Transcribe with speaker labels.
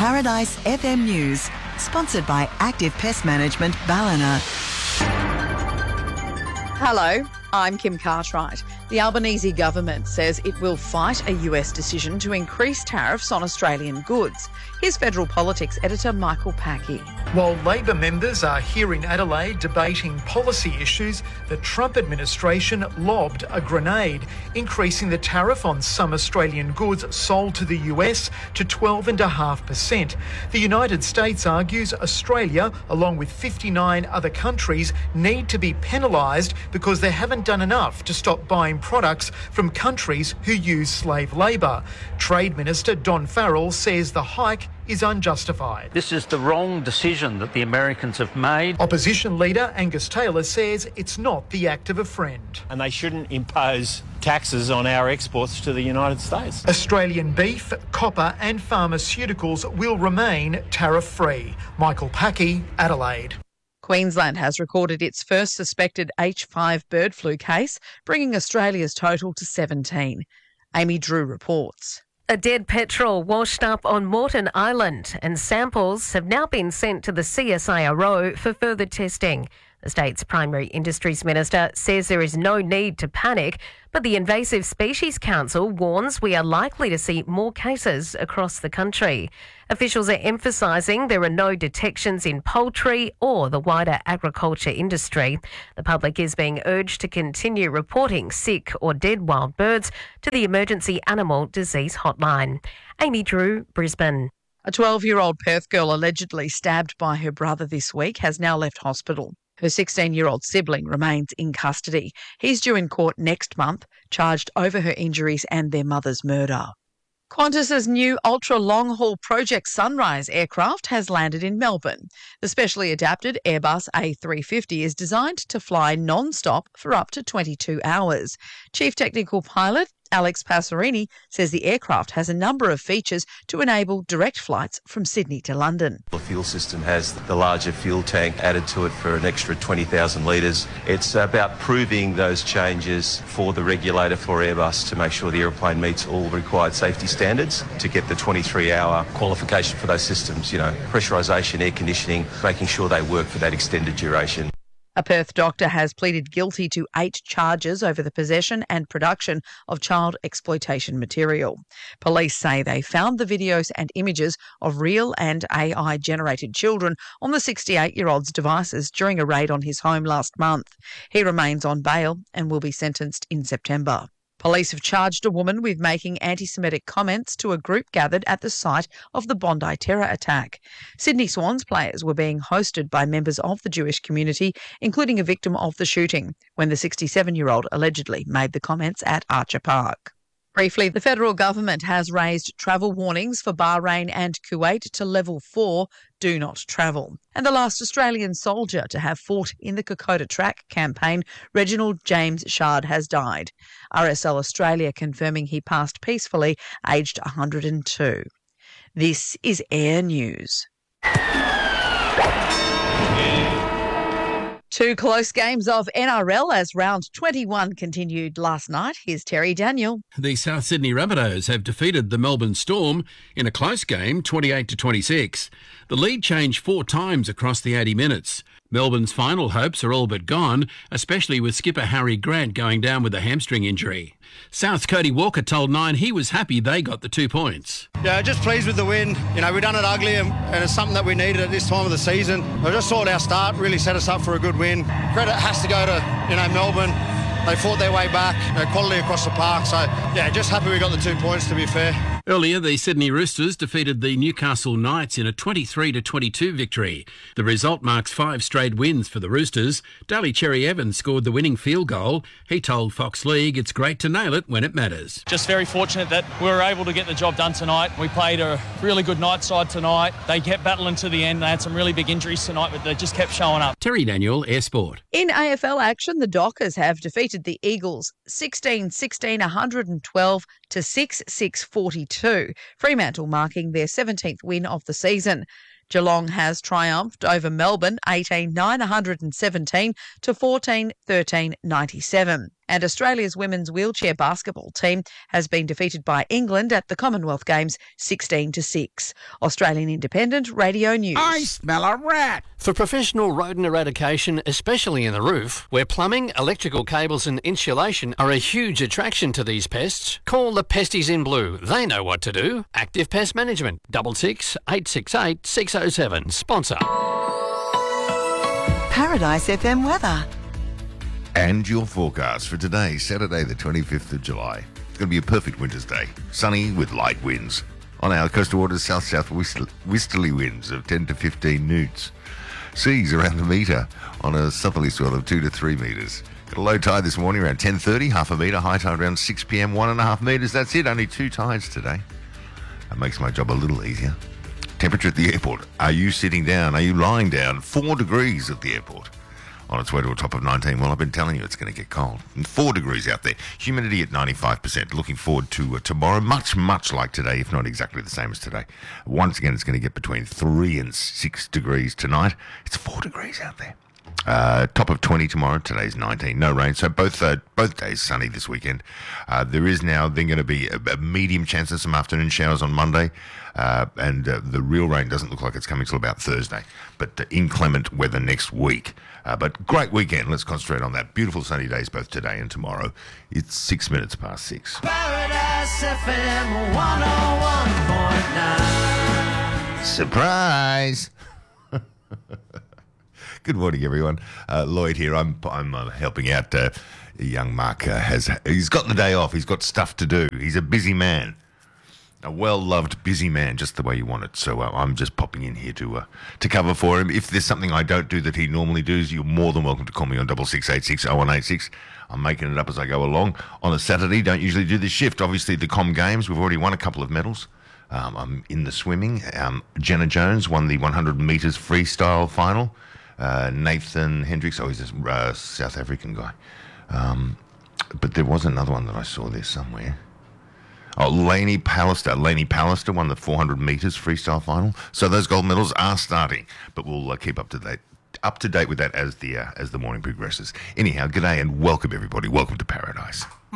Speaker 1: Paradise FM News, sponsored by Active Pest Management Ballina.
Speaker 2: Hello, I'm Kim Cartwright. The Albanese government says it will fight a US decision to increase tariffs on Australian goods. Here's Federal Politics editor Michael Packey.
Speaker 3: While Labor members are here in Adelaide debating policy issues, the Trump administration lobbed a grenade, increasing the tariff on some Australian goods sold to the US to 12.5%. The United States argues Australia, along with 59 other countries, need to be penalised because they haven't done enough to stop buying products from countries who use slave labour. Trade Minister Don Farrell says the hike is unjustified.
Speaker 4: This is the wrong decision that the Americans have made.
Speaker 3: Opposition leader Angus Taylor says it's not the act of a friend.
Speaker 5: And they shouldn't impose taxes on our exports to the United States.
Speaker 3: Australian beef, copper and pharmaceuticals will remain tariff-free. Michael Packey, Adelaide.
Speaker 2: Queensland has recorded its first suspected H5 bird flu case, bringing Australia's total to 17. Amy Drew reports.
Speaker 6: A dead petrel washed up on Moreton Island and samples have now been sent to the CSIRO for further testing. The state's primary industries minister says there is no need to panic, but the Invasive Species Council warns we are likely to see more cases across the country. Officials are emphasising there are no detections in poultry or the wider agriculture industry. The public is being urged to continue reporting sick or dead wild birds to the Emergency Animal Disease Hotline. Amy Drew, Brisbane.
Speaker 2: A 12-year-old Perth girl allegedly stabbed by her brother this week has now left hospital. Her 16-year-old sibling remains in custody. He's due in court next month, charged over her injuries and their mother's murder. Qantas's new ultra-long-haul Project Sunrise aircraft has landed in Melbourne. The specially adapted Airbus A350 is designed to fly non-stop for up to 22 hours. Chief Technical Pilot Alex Passerini says the aircraft has a number of features to enable direct flights from Sydney to London.
Speaker 7: The fuel system has the larger fuel tank added to it for an extra 20,000 litres. It's about proving those changes for the regulator for Airbus to make sure the aeroplane meets all required safety standards to get the 23-hour qualification for those systems, pressurisation, air conditioning, making sure they work for that extended duration.
Speaker 2: A Perth doctor has pleaded guilty to 8 charges over the possession and production of child exploitation material. Police say they found the videos and images of real and AI-generated children on the 68-year-old's devices during a raid on his home last month. He remains on bail and will be sentenced in September. Police have charged a woman with making anti-Semitic comments to a group gathered at the site of the Bondi terror attack. Sydney Swans players were being hosted by members of the Jewish community, including a victim of the shooting, when the 67-year-old allegedly made the comments at Archer Park. Briefly, the federal government has raised travel warnings for Bahrain and Kuwait to level 4, do not travel. And the last Australian soldier to have fought in the Kokoda Track campaign, Reginald James Shard, has died. RSL Australia confirming he passed peacefully, aged 102. This is Air News. 2 close games of NRL as round 21 continued last night. Here's Terry Daniel.
Speaker 8: The South Sydney Rabbitohs have defeated the Melbourne Storm in a close game, 28-26. The lead changed 4 times across the 80 minutes. Melbourne's final hopes are all but gone, especially with skipper Harry Grant going down with a hamstring injury. South's Cody Walker told Nine he was happy they got the 2 points.
Speaker 9: Yeah, just pleased with the win. We've done it ugly and it's something that we needed at this time of the season. I just thought our start really set us up for a good win. Credit has to go to, Melbourne. They fought their way back, quality across the park. So, just happy we got the 2 points, to be fair.
Speaker 8: Earlier, the Sydney Roosters defeated the Newcastle Knights in a 23-22 victory. The result marks 5 straight wins for the Roosters. Daly Cherry Evans scored the winning field goal. He told Fox League it's great to nail it when it matters.
Speaker 10: Just very fortunate that we were able to get the job done tonight. We played a really good night side tonight. They kept battling to the end. They had some really big injuries tonight, but they just kept showing up.
Speaker 8: Terry Daniel, Air Sport.
Speaker 2: In AFL action, the Dockers have defeated the Eagles 16-16, 112 to 6-6-42. Fremantle marking their 17th win of the season. Geelong has triumphed over Melbourne 18-9, 117 to 14-13, 97. And Australia's women's wheelchair basketball team has been defeated by England at the Commonwealth Games 16-6. Australian Independent Radio News.
Speaker 11: I smell a rat.
Speaker 12: For professional rodent eradication, especially in the roof, where plumbing, electrical cables and insulation are a huge attraction to these pests, call the Pesties in Blue. They know what to do. Active Pest Management, 66 868 607. Sponsor.
Speaker 1: Paradise FM weather.
Speaker 13: And your forecast for today, Saturday the 25th of July. It's going to be a perfect winter's day. Sunny with light winds. On our coastal waters, south-south-westerly winds of 10 to 15 newts. Seas around a metre on a southerly swell of 2 to 3 metres. Got a low tide this morning around 10:30, half a metre. High tide around 6 p.m, 1.5 metres. That's it, only 2 tides today. That makes my job a little easier. Temperature at the airport. Are you sitting down? Are you lying down? 4 degrees at the airport. On its way to a top of 19. Well, I've been telling you it's going to get cold. And 4 degrees out there. Humidity at 95%. Looking forward to tomorrow. Much like today, if not exactly the same as today. Once again, it's going to get between 3 and 6 degrees tonight. It's 4 degrees out there. Top of 20 tomorrow. Today's 19. No rain. So both days sunny this weekend. There is now then going to be a medium chance of some afternoon showers on Monday. And the real rain doesn't look like it's coming till about Thursday. But inclement weather next week. But great weekend. Let's concentrate on that. Beautiful sunny days both today and tomorrow. It's 6 minutes past 6.
Speaker 11: Paradise FM 101.9.
Speaker 13: Surprise! Good morning, everyone. Lloyd here. I'm helping out. Young Mark he's got the day off. He's got stuff to do. He's a busy man. A well-loved, busy man, just the way you want it. So I'm just popping in here to cover for him. If there's something I don't do that he normally does, you're more than welcome to call me on 6686 0186. I'm making it up as I go along. On a Saturday, don't usually do this shift. Obviously, the Com Games, we've already won a couple of medals. I'm in the swimming. Jenna Jones won the 100 metres freestyle final. Nathan Hendricks, he's a South African guy. But there was another one that I saw there somewhere. Lainey Pallister won the 400 metres freestyle final. So those gold medals are starting, but we'll keep up to date with that as the morning progresses. Anyhow, g'day and welcome everybody. Welcome to Paradise.